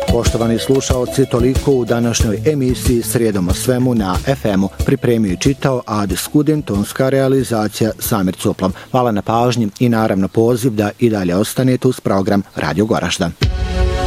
Poštovani slušaoci, toliko u današnjoj emisiji Srijedom o svemu na FM-u. Pripremio i čitao Adi Skudin, tonska realizacija Samir Cuplom. Hvala na pažnji i naravno poziv da i dalje ostanete uz program Radio Goraždan.